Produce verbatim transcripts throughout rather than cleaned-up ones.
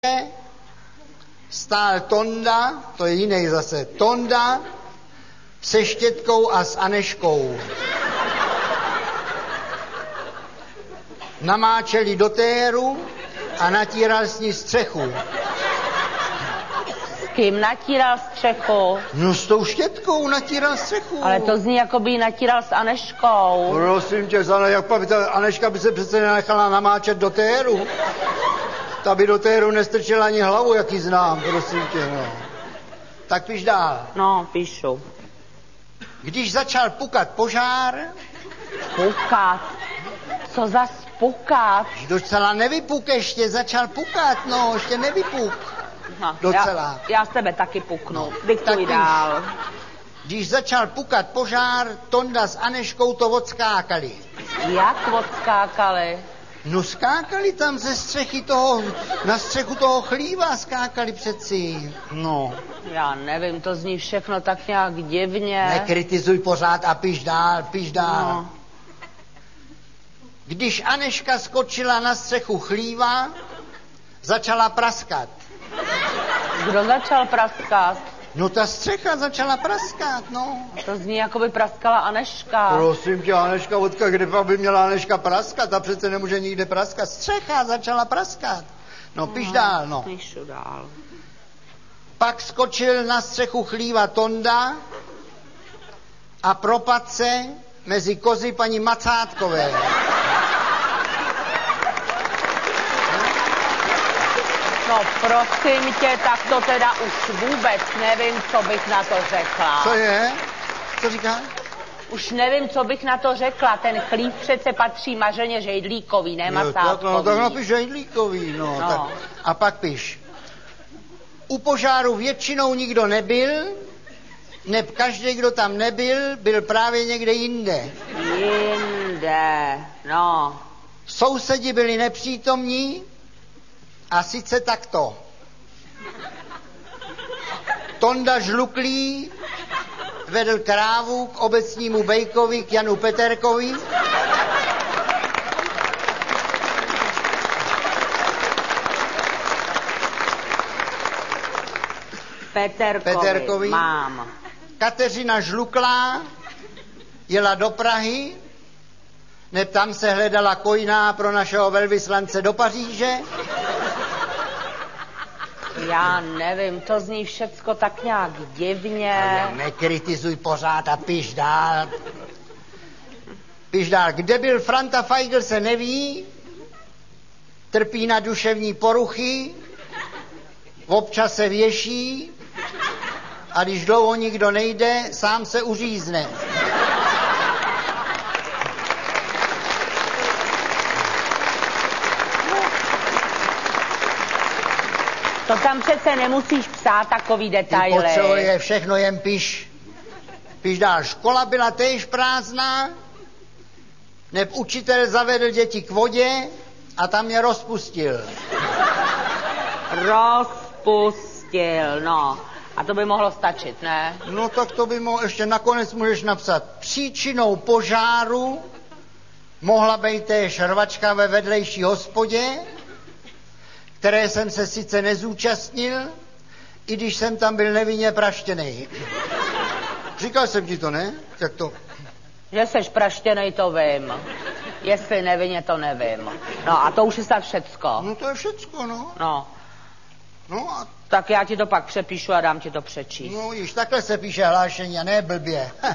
stál Tonda, to je jiný zase, Tonda se Štětkou a s Aneškou. Namáčeli do téru a natíral s ní střechu. S kým natíral střechu? No s tou Štětkou natíral střechu. Ale to zní, jako by ji natíral s Aneškou. Prosím tě, Zana, jak by ta Aneška by se přece nenechala namáčet do téru. Ta by do téru nestrčila ani hlavu, jak ji znám, prosím tě, no. Tak píš dál. No, píšu. Když začal pukat požár... Pukat? Co za pukat? Docela nevypuk ještě, začal pukat, no, ještě nevypuk. No, docela. Já, já z tebe taky puknu. No, Diktuj dál. Když začal pukat požár, Tonda s Aneškou to odskákali. Jak odskákali? No skákali tam ze střechy toho, na střechu toho chlíva skákali přeci, no. Já nevím, to zní všechno tak nějak divně. Nekritizuj pořád a píš dál, píš dál. No. Když Aneška skočila na střechu chlíva, začala praskat. Kdo začal praskat? No ta střecha začala praskat, no. To zní, jako by praskala Aneška. Prosím tě, Aneška, odkud, kde by měla Aneška praskat? Ta přece nemůže nikde praskat. Střecha začala praskat. No, píš no, dál, no. Píšu dál. Pak skočil na střechu chlíva Tonda a propadl se mezi kozy paní Macátkové. No prosím tě, tak to teda už vůbec nevím, co bych na to řekla. Co je? Co říká? Už nevím, co bych na to řekla. Ten chlív přece patří Mařeně Žejdlíkový, ne Macátkový. No tak napiš Žejdlíkový, no. no. Tak. A pak piš. U požáru většinou nikdo nebyl, neb každý, kdo tam nebyl, byl právě někde jinde. Jinde, no. Sousedi byli nepřítomní, a sice takto. Tonda Žluklý vedl krávu k obecnímu bejkovi, k Janu Peterkovi. Peterkovi, Peterkovi. mám. Kateřina Žluklá jela do Prahy, neb tam se hledala kojná pro našeho velvyslance do Paříže. Já nevím, to zní všecko tak nějak divně. Nekritizuj pořád a píš dál. Píš dál. Kde byl Franta Feigl, se neví, trpí na duševní poruchy, občas se věší a když dlouho nikdo nejde, sám se uřízne. To tam přece nemusíš psát takový detaily. Ty potřebuje všechno, jen píš. Píš dál. Škola byla též prázdná, neb učitel zavedl děti k vodě a tam je rozpustil. Rozpustil, no. A to by mohlo stačit, ne? No tak to by mohlo, ještě nakonec můžeš napsat. Příčinou požáru mohla být též rvačka ve vedlejší hospodě, které jsem se sice nezúčastnil, i když jsem tam byl nevinně praštěnej. Říkal jsem ti to, ne? Jak to? Že seš praštěnej, to vím. Jestli nevinně, to nevím. No a to už je snad všecko. No to je všecko, no. No. No a... Tak já ti to pak přepíšu a dám ti to přečíst. No již takhle se píše hlášení a ne blbě. No.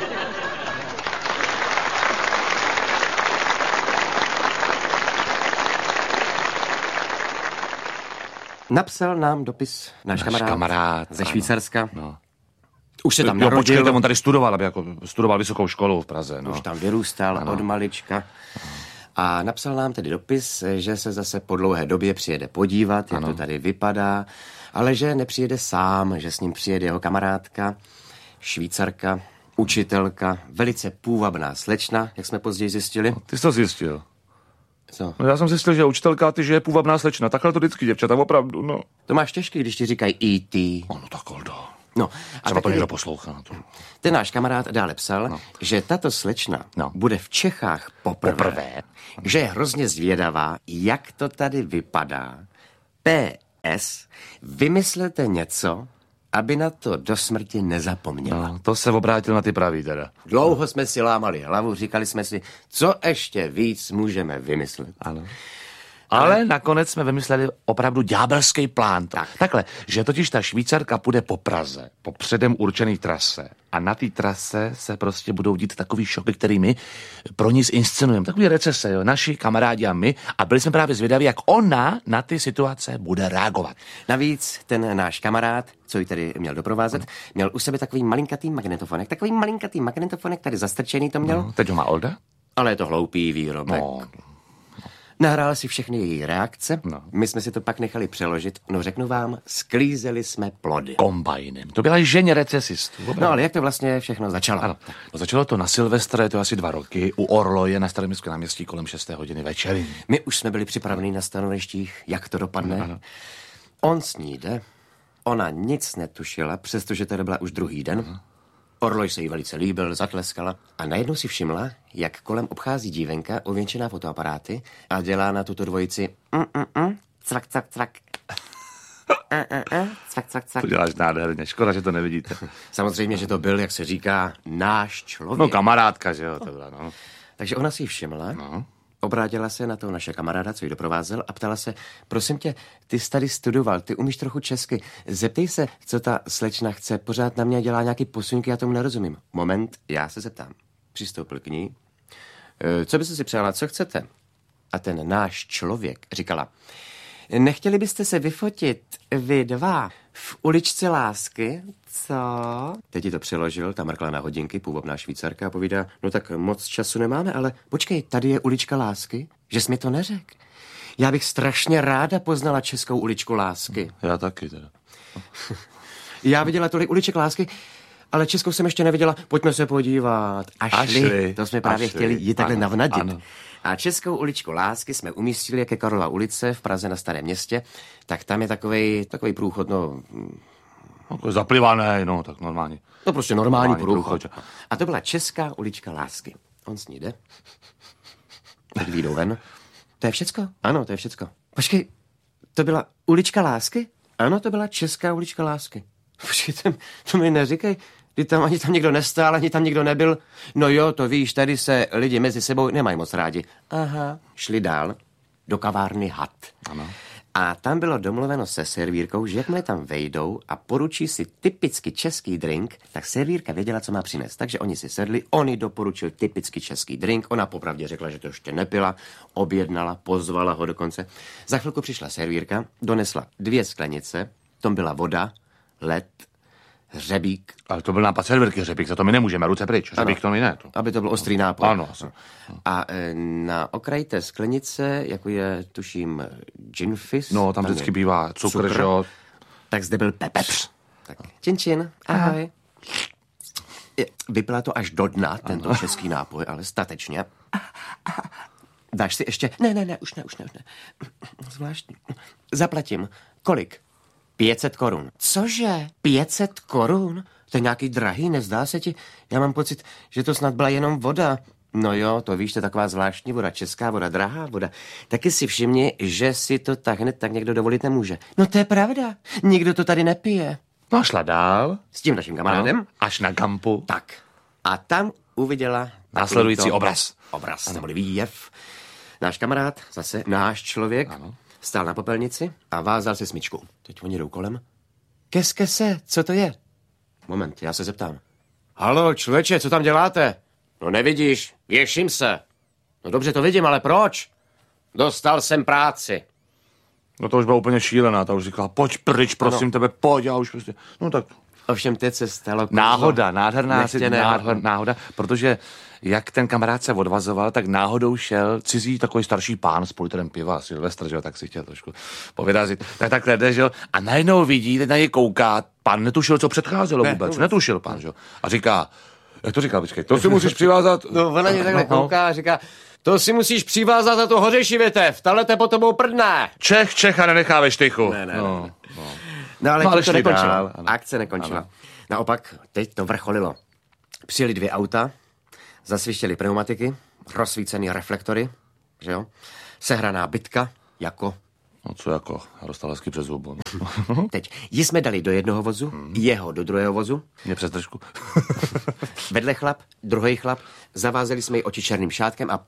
Napsal nám dopis náš, náš kamarád, kamarád ze ano. Švýcarska. No. Už se tam jo, narodil. Počkejte, on tady studoval, aby jako studoval vysokou školu v Praze. No. Už tam vyrůstal ano. od malička. A napsal nám tedy dopis, že se zase po dlouhé době přijede podívat, jak ano. to tady vypadá, ale že nepřijede sám, že s ním přijede jeho kamarádka, Švýcarka, učitelka, velice půvabná slečna, jak jsme později zjistili. No, ty jsi to zjistil. Co? No já jsem zjistil, že učitelka, ty, že je půvabná slečna. Takhle to vždycky, děvčata, opravdu, no. To máš těžký, když ti říkají í té. No, no tak holdo. No, a třeba to taky, někdo poslouchá. To. Ten náš kamarád dále psal, no. že tato slečna no. bude v Čechách poprvé, poprvé, že je hrozně zvědavá, jak to tady vypadá. P S. Vymyslete něco, aby na to do smrti nezapomněla. No, to se obrátil na ty pravý teda. Dlouho jsme si lámali hlavu, říkali jsme si, co ještě víc můžeme vymyslet. Ano. Ale, Ale nakonec jsme vymysleli opravdu ďábelský plán. Tak. Takhle, že totiž ta Švýcarka půjde po Praze, po předem určený trase a na té trase se prostě budou dít takový šoky, který my pro ní zinscenujeme. Takový recese, jo, naši kamarádi a my. A byli jsme právě zvědaví, jak ona na ty situace bude reagovat. Navíc ten náš kamarád, co ji tady měl doprovázet, no. měl u sebe takový malinkatý magnetofonek. Takový malinkatý magnetofonek, tady zastrčený to měl. No, teď ho má Olda? Ale je to hloupý výrobek. No. Nahrál si všechny její reakce, no. My jsme si to pak nechali přeložit, no řeknu vám, sklízeli jsme plody. Kombajnem. To byla ženě recesistů. Opravdu. No ale jak to vlastně všechno začalo? Ano. No, začalo to na Silvestra, je to asi dva roky, u Orloje na Staroměstském náměstí kolem šesté hodiny večery. My už jsme byli připraveni na stanovištích, jak to dopadne. Ano. On s ní jde, ona nic netušila, přestože to byla už druhý den. Ano. Orloj se jí velice líbil, zatleskala a najednou si všimla, jak kolem obchází dívenka ověnčená fotoaparáty a dělá na tuto dvojici mm, mm, mm, cvak, cvak, cvak. A, a, a, cvak, cvak, cvak. To děláš nádherně, škoda, že to nevidíte. Samozřejmě, že to byl, jak se říká, náš člověk. No kamarádka, že jo, to byla, no. Takže ona si ji všimla, no. Obrátila se na toho naše kamaráda, co ji doprovázel a ptala se, prosím tě, ty jsi tady studoval, ty umíš trochu česky, zeptej se, co ta slečna chce, pořád na mě dělá nějaký posunky, já tomu nerozumím. Moment, já se zeptám. Přistoupil k ní. E, co byste si přála, co chcete? A ten náš člověk říkala, nechtěli byste se vyfotit vy dva v uličce lásky, co? Teď ti to přeložil, ta mrkla na hodinky, půvabná Švýcarka a povídá, no tak moc času nemáme, ale počkej, tady je ulička lásky, že jsi mi to neřekl. Já bych strašně ráda poznala českou uličku lásky. Já taky teda. Já viděla tolik uliček lásky, ale českou jsem ještě neviděla, pojďme se podívat. A šli, a šli to jsme právě šli. chtěli ji takhle ano, navnadit. Ano. A českou uličku lásky jsme umístili, jak je Karlova ulice v Praze na Starém městě, tak tam je takovej, takovej průchod, no... no zaplivané, no, tak normálně. To prostě normální, normální průchod. průchod. A to byla česká ulička lásky. On s ní jde. Teď výjdou ven. To je všecko? Ano, to je všecko. Počkej, to byla ulička lásky? Ano, to byla česká ulička lásky. Počkej, to, to mi neříkej. Kdy tam ani tam nikdo nestál, ani tam nikdo nebyl. No jo, to víš, tady se lidi mezi sebou nemají moc rádi. Aha. Šli dál do kavárny Had. Ano. A tam bylo domluveno se servírkou, že jakmile tam vejdou a poručí si typicky český drink, tak servírka věděla, co má přinést. Takže oni si sedli, on jí doporučil typicky český drink, ona popravdě řekla, že to ještě nepila, objednala, pozvala ho dokonce. Za chvilku přišla servírka, donesla dvě sklenice, tom byla voda, led, hřebík. Ale to byl nápad servírky, hřebík, za to my nemůžeme, ruce pryč, hřebík to mi ne. To. Aby to byl ostrý nápoj. Ano. A e, na okraji té sklenice, jako je, tuším, gin fizz. No, tam, tam vždycky bývá cukr, cukr, že jo. Tak zde byl pepř. Tak, čin, čin, ahoj. Vypila to až do dna, tento ano. český nápoj, ale statečně. Dáš si ještě? Ne, ne, ne, už ne, už ne, už ne. Zvláštní. Zaplatím. Kolik? pět set korun. Cože? pět set korun? To je nějaký drahý, nezdá se ti? Já mám pocit, že to snad byla jenom voda. No jo, to víš, to je taková zvláštní voda, česká voda, drahá voda. Taky si všimni, že si to tak hned tak někdo dovolit nemůže. No to je pravda, nikdo to tady nepije. No šla dál. S tím naším kamarádem. No, až na kampu. Tak. A tam uviděla následující obraz. Obraz, neboli výjev. Náš kamarád, zase náš člověk, ano. Stál na popelnici a vázal se smyčku. Teď oni jdou kolem. Keske se, co to je? Moment, já se zeptám. Halo, člověče, co tam děláte? No nevidíš, věším se. No dobře, to vidím, ale proč? Dostal jsem práci. No to už byla úplně šílená, ta už říkala, pojď pryč, prosím ano. tebe, pojď, já už prostě, no tak. Ovšem teď se stalo... Náhoda, nádherná si, náhoda, náhoda, protože jak ten kamarád se odvazoval, tak náhodou šel cizí takový starší pán s půl litrem piva, Silvestr, že jo, tak si chtěl trošku povyrazit. Tak takhle jde, že jo, a najednou vidí, teď na něj kouká, pán netušil, co předcházelo ne, vůbec, netušil pán, že jo, a říká, jak to říká, počkej, to si musíš přivázat. No, ona něj takhle kouká a říká, to si musíš přivázat za tu hořejší větev, tahle te po tobou prdne. Čech, Čecha nenechá ve štychu. Ne, ne, no, ne. No. No ale, no, ale to nekončilo. Akce nekončila. Ano. Naopak, teď to vrcholilo. Přijeli dvě auta, zasvištěly pneumatiky, rozsvícený reflektory, že jo? Sehraná bitka, jako No co jako, já dostal hezky přes zubu. Teď, ji jsme dali do jednoho vozu, hmm. jeho do druhého vozu. Mě přes držku. Vedle chlap, druhý chlap, zavázeli jsme ji oči černým šátkem a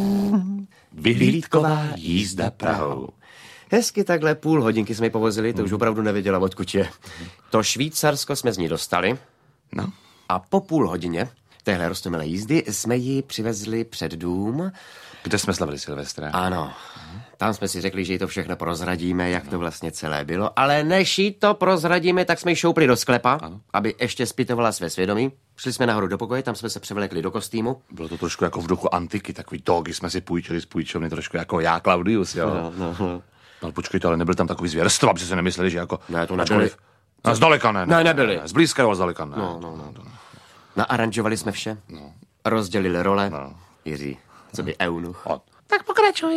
vyhlídková jízda Prahou. Hezky takhle půl hodinky jsme ji povozili, to už opravdu nevěděla, odkud je. To Švýcarsko jsme z ní dostali. No. A po půl hodině téhle roztomilé jízdy jsme ji přivezli před dům. Kde jsme slavili Silvestra? Ano. Tam jsme si řekli, že jí to všechno prozradíme, jak no. to vlastně celé bylo. Ale než jí to prozradíme, tak jsme ji šoupli do sklepa, ano. aby ještě zpytovala své svědomí. Šli jsme nahoru do pokoje, tam jsme se převlekli do kostýmu. Bylo to trošku jako v duchu antiky, takový togy jsme si půjčili z půjčovny, trošku jako já, Claudius, jo. No, no, no. No počkejte, ale nebyl tam takový zvěrstvo, aby si nemysleli, že jako... Ne, to nebyli. No, zdaleka ne. Ne, nebyli. Ne, zblízka jo, zdaleka ne. No, no, no. Naaranžovali jsme vše, no. rozdělili role. No. Jiří, co by eunuch. O. Tak pokračuj.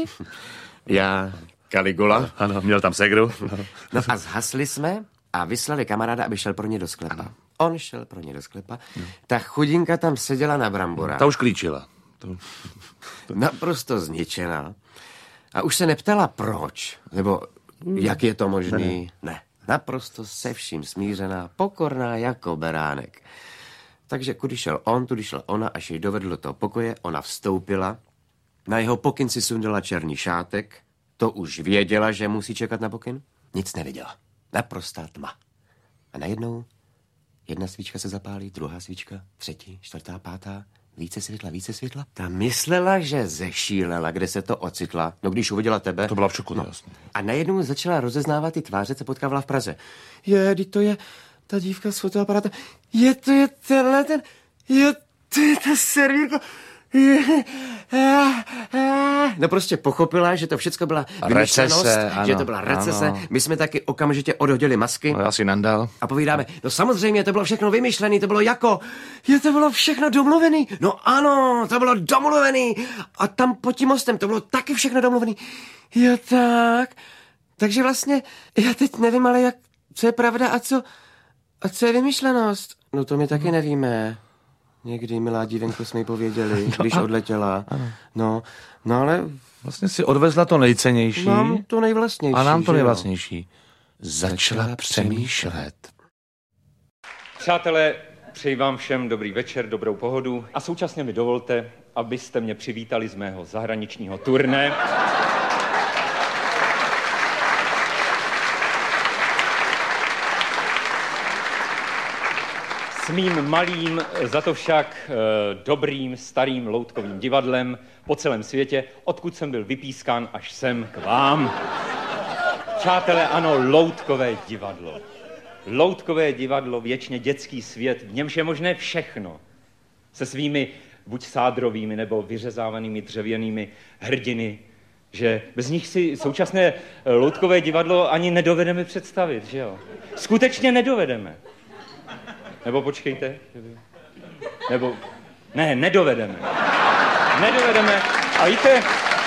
Já, Caligula. Ano, měl tam segru. No a zhasli jsme a vyslali kamaráda, aby šel pro ně do sklepa. Ano. On šel pro ně do sklepa. No. Ta chudinka tam seděla na brambora. Ta už klíčila. To... Naprosto zničená. A už se neptala proč, nebo jak je to možný. Ne. ne. Naprosto se vším smířená, pokorná jako beránek. Takže kudy šel on, tudy šel ona, až jej dovedl do toho pokoje, ona vstoupila. Na jeho pokyn si sundala černý šátek. To už věděla, že musí čekat na pokyn. Nic neviděla. Naprostá tma. A najednou jedna svíčka se zapálí, druhá svíčka, třetí, čtvrtá, pátá. Více světla, více světla. Ta myslela, že zešílela, kde se to ocitla. No když uviděla tebe... To byla v šoku, no. jasně. A najednou začala rozeznávat ty tváře, co potkávala v Praze. Je, kdy to je ta dívka s fotoaparátem. Je, to je tenhle ten... Je, to je ta servírka. Je, a, a. No prostě pochopila, že to všecko byla vymyšlenost, recese, ano, že to byla recese. Ano. My jsme taky okamžitě odhodili masky. No já si nandal. A povídáme, no samozřejmě, to bylo všechno vymyšlené, to bylo jako, je to bylo všechno domluvený. No ano, to bylo domluvený. A tam pod tím mostem, to bylo taky všechno domluvený. Jo tak. Takže vlastně, já teď nevím, ale jak, co je pravda a co, a co je vymyšlenost. No to my taky nevíme. Někdy, milá dívenko, jsme jí pověděli, když odletěla. No, no ale... Vlastně si odvezla to nejcennější. Mám to nejvlastnější. A nám to že nejvlastnější. Začala, Začala přemýšlet. Přátelé, přeji vám všem dobrý večer, dobrou pohodu a současně mi dovolte, abyste mě přivítali z mého zahraničního turné. S mým malým, za to však e, dobrým, starým loutkovým divadlem po celém světě, odkud jsem byl vypískán až sem k vám. Přátelé, ano, loutkové divadlo. Loutkové divadlo, věčně dětský svět, v němž je možné všechno. Se svými buď sádrovými nebo vyřezávanými dřevěnými hrdiny, že bez nich si současné loutkové divadlo ani nedovedeme představit, že jo? Skutečně nedovedeme. Nebo počkejte. Nebo... Ne, nedovedeme. Nedovedeme. A víte,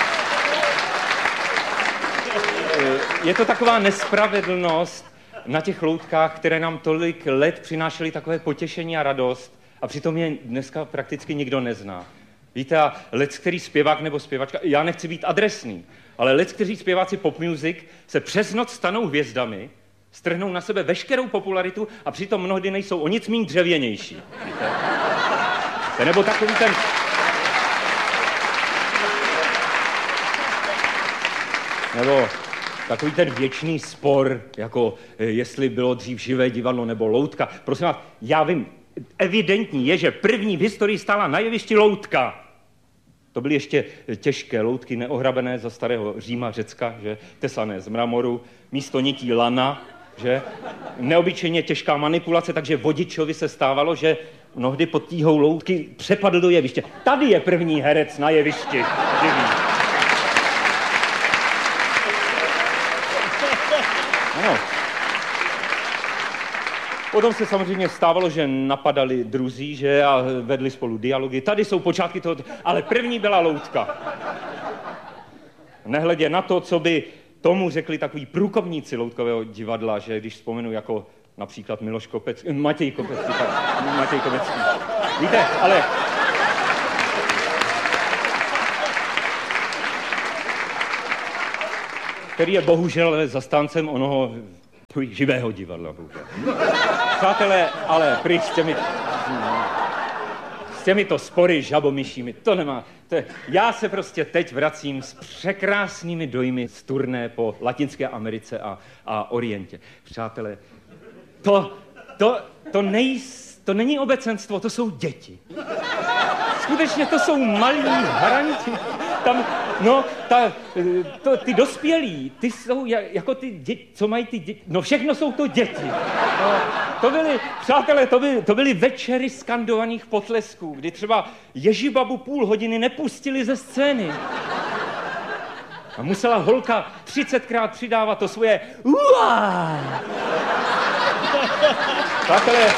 je to taková nespravedlnost na těch loutkách, které nám tolik let přinášely takové potěšení a radost a přitom je dneska prakticky nikdo nezná. Víte, a lec, který zpěvák nebo zpěvačka, já nechci být adresný, ale lec, kteří zpěváci pop music se přes noc stanou hvězdami, strhnou na sebe veškerou popularitu a přitom mnohdy nejsou o nic méně dřevěnější. Víte? Víte? Nebo takový ten... Nebo takový ten věčný spor, jako jestli bylo dřív živé divadlo nebo loutka. Prosím vás, já vím, evidentní je, že první v historii stála na jevišti loutka. To byly ještě těžké loutky, neohrabené za starého Říma, Řecka, že? Tesané z mramoru, místo nití lana, že? Neobyčejně těžká manipulace, takže vodičovi se stávalo, že mnohdy pod tíhou loutky přepadl do jeviště. Tady je první herec na jevišti. Živý. Ano. Potom se samozřejmě stávalo, že napadali druzí, že a vedli spolu dialogy. Tady jsou počátky toho, ale první byla loutka. Nehledě na to, co by tomu řekli takový průkopníci loutkového divadla, že když vzpomenu jako například Miloš Kopecký, Matěj Kopecký, tak, Matěj Kopecký. Víte, ale... který je bohužel zastáncem onoho živého divadla. Přátelé, ale pryč s těmi, s těmito spory žabomyšími, to nemá. To je, já se prostě teď vracím s překrásnými dojmy z turné po Latinské Americe a, a Orientě. Přátelé, to, to, to, nej, to není obecenstvo, to jsou děti. Skutečně to jsou malí haranti. Tam, no, ta, to, ty dospělí, ty jsou jako ty děti, co mají ty děti, no všechno jsou to děti. No, to byly, přátelé, to byly, to byly večery skandovaných potlesků, kdy třeba Ježibabu půl hodiny nepustili ze scény. A musela holka třicetkrát přidávat to svoje uá. Přátelé,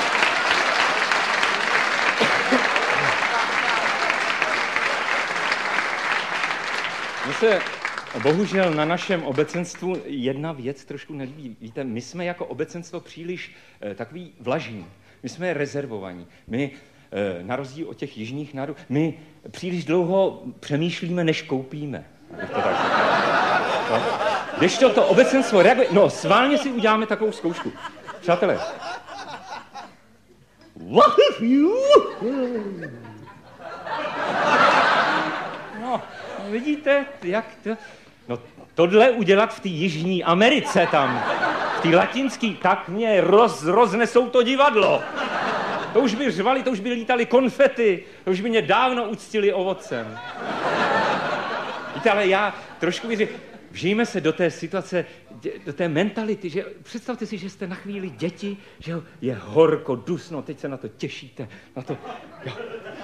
my se bohužel na našem obecenstvu jedna věc trošku nelíbí. Víte, my jsme jako obecenstvo příliš eh, takový vlažní. My jsme rezervovaní. My, eh, na rozdíl od těch jižních národů, my příliš dlouho přemýšlíme, než koupíme. To tak no. Když to, to obecenstvo reaguje... No, sválně si uděláme takovou zkoušku. Přátelé. No, vidíte, jak to... No, tohle udělat v té Jižní Americe tam, v té latinský, tak mě roz, roznesou to divadlo. To už by řvali, to už by lítali konfety, to už by mě dávno uctili ovocem. Víte, ale já trošku věřím, vžijme se do té situace, do té mentality, že představte si, že jste na chvíli děti, že je horko, dusno, teď se na to těšíte, na to... Jo.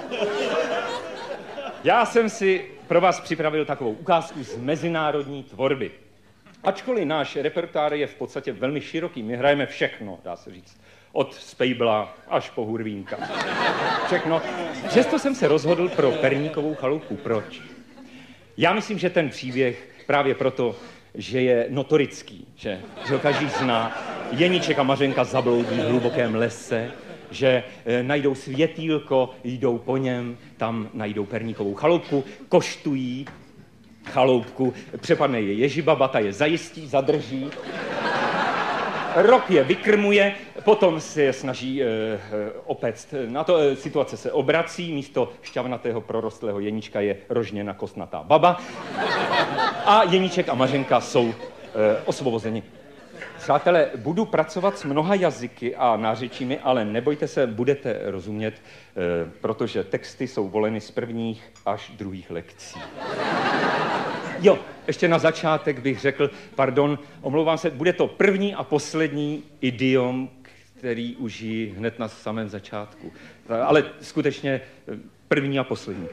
Já jsem si pro vás připravil takovou ukázku z mezinárodní tvorby. Ačkoliv náš repertoár je v podstatě velmi široký, my hrajeme všechno, dá se říct. Od Spejbla až po Hurvínka. Všechno. Přesto jsem se rozhodl pro Perníkovou chalupu. Proč? Já myslím, že ten příběh právě proto, že je notorický, že, že ho každý zná. Jeníček a Mařenka zabloudí v hlubokém lese, že e, najdou světýlko, jdou po něm, tam najdou Perníkovou chaloupku, koštují chaloupku, přepadne je Ježibaba, ta je zajistí, zadrží, rok je vykrmuje, potom se je snaží e, e, opéct. Na to e, situace se obrací, místo šťavnatého prorostlého Jeníčka je rožněna kostnatá baba a Jeníček a Mařenka jsou e, osvobozeni. Přátelé, budu pracovat s mnoha jazyky a nářečími, ale nebojte se, budete rozumět, e, protože texty jsou voleny z prvních až druhých lekcí. Jo, ještě na začátek bych řekl, pardon, omlouvám se, bude to první a poslední idiom, který užiji hned na samém začátku. Ale skutečně první a poslední.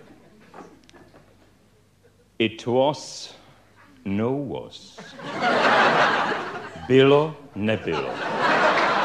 It was, no was. Bylo, nebylo.